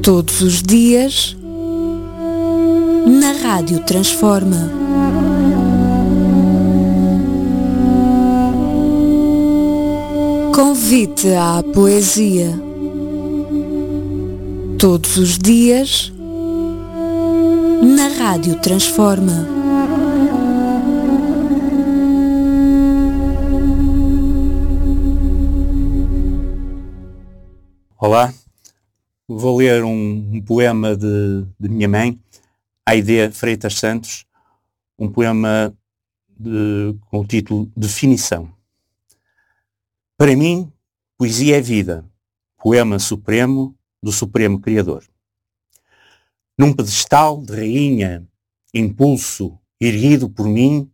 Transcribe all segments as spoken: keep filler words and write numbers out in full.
Todos os dias, na Rádio Transforma. Convite à poesia. Todos os dias, na Rádio Transforma. Olá, vou ler um, um poema de, de minha mãe, Aide Freitas Santos, um poema de, com o título Definição. Para mim, poesia é vida, poema supremo do Supremo Criador. Num pedestal de rainha, impulso erguido por mim,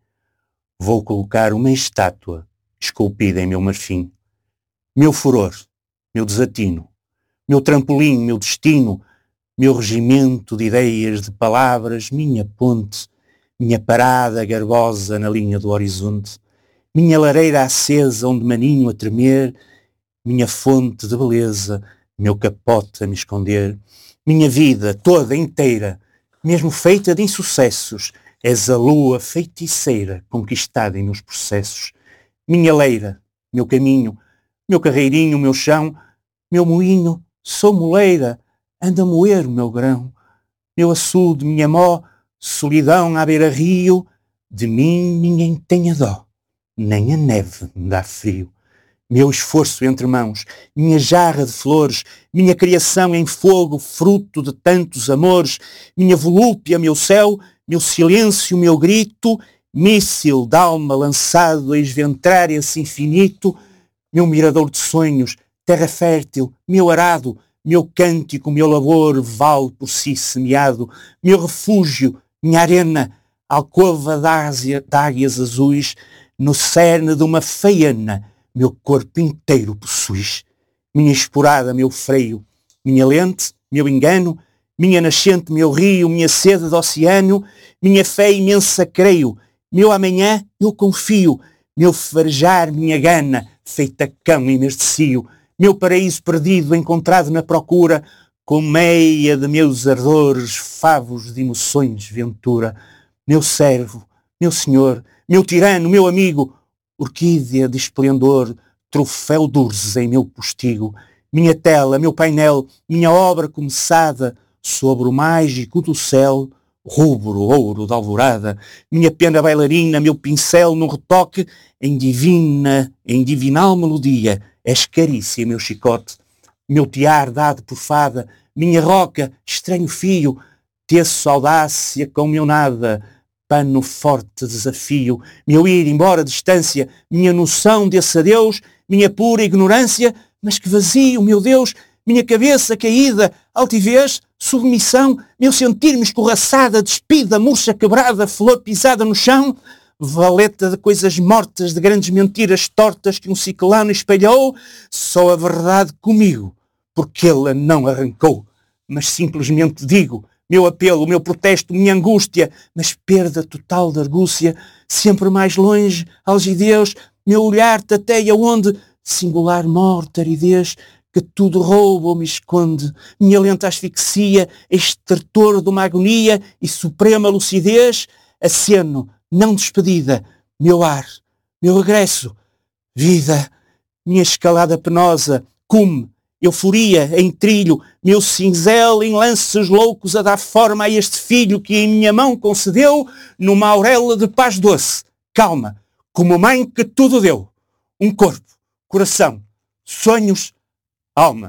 vou colocar uma estátua esculpida em meu marfim. Meu furor, meu desatino, meu trampolim, meu destino, meu regimento de ideias, de palavras, minha ponte, minha parada garbosa na linha do horizonte, minha lareira acesa onde maninho a tremer, minha fonte de beleza, meu capote a me esconder, minha vida toda inteira, mesmo feita de insucessos, és a lua feiticeira conquistada em meus processos. Minha leira, meu caminho, meu carreirinho, meu chão, meu moinho, sou moleira, anda a moer o meu grão. Meu açude, minha mó, solidão à beira-rio, de mim ninguém tenha dó, nem a neve me dá frio. Meu esforço entre mãos, minha jarra de flores, minha criação em fogo, fruto de tantos amores, minha volúpia, meu céu, meu silêncio, meu grito, míssil d'alma lançado a esventrar esse infinito, meu mirador de sonhos, terra fértil, meu arado, meu cântico, meu labor, vale por si semeado, meu refúgio, minha arena, alcova de águias azuis, no cerne de uma feiana, meu corpo inteiro possuis. Minha esporada, meu freio, minha lente, meu engano, minha nascente, meu rio, minha sede de oceano, minha fé imensa creio, meu amanhã eu confio, meu farejar, minha gana, feita cão imercio, meu paraíso perdido encontrado na procura, colmeia de meus ardores, favos de emoções, ventura, meu servo, meu senhor, meu tirano, meu amigo, orquídea de esplendor, troféu d'urzes em meu postigo, minha tela, meu painel, minha obra começada, sobre o mágico do céu, rubro ouro da alvorada, minha pena bailarina, meu pincel no retoque, em divina, em divinal melodia, és carícia, meu chicote, meu tiar dado por fada, minha roca, estranho fio, teço audácia com meu nada, pano forte desafio, meu ir embora distância, minha noção desse adeus, minha pura ignorância, mas que vazio, meu Deus, minha cabeça caída, altivez, submissão, meu sentir-me escorraçada, despida, murcha quebrada, flor pisada no chão, valeta de coisas mortas, de grandes mentiras tortas que um ciclano espalhou, só a verdade comigo, porque ele a não arrancou, mas simplesmente digo, meu apelo, meu protesto, minha angústia, mas perda total de argúcia, sempre mais longe, algideus, meu olhar tateia onde, singular morte, aridez, que tudo rouba ou me esconde, minha lenta asfixia, estertor de uma agonia e suprema lucidez, aceno, não despedida, meu ar, meu regresso, vida, minha escalada penosa, cume, euforia em trilho, meu cinzel em lances loucos a dar forma a este filho que em minha mão concedeu numa auréola de paz doce, calma, como mãe que tudo deu, um corpo, coração, sonhos, alma.